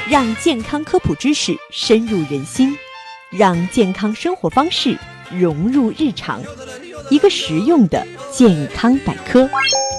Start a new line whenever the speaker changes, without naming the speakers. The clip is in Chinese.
让健康科普知识深入人心，让健康生活方式融入日常，一个实用的健康百科。